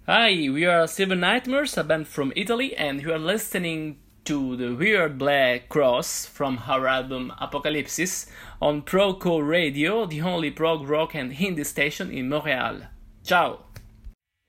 Hi, we are Silver Nightmares, a band from Italy, and you are listening to the Weird Black Cross from our album Apocalypsis on Proco Radio, the only prog rock and indie station in Montreal. Ciao!